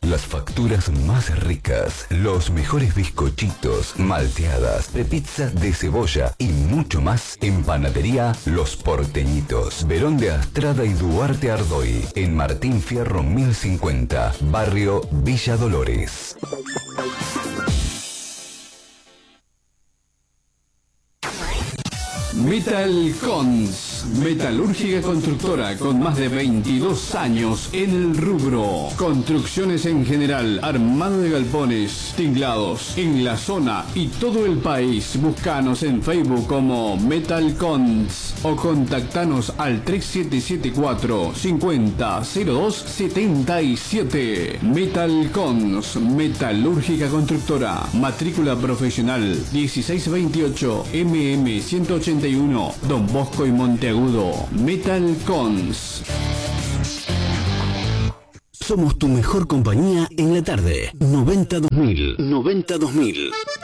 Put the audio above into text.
Las facturas más ricas, los mejores bizcochitos, malteadas, de pizza de cebolla y mucho más en Panadería Los Porteñitos. Verón de Astrada y Duarte Ardoy, en Martín Fierro 1050, barrio Villa Dolores. Metal Cons, metalúrgica constructora con más de 22 años en el rubro. Construcciones en general, armado de galpones, tinglados en la zona y todo el país. Búscanos en Facebook como Metal Cons o contactanos al 3774 500277. Metal Cons, metalúrgica constructora, matrícula profesional 1628 MM 181 Don Bosco y Monteagudo. Metal Cons. Somos tu mejor compañía en la tarde. 90 2000.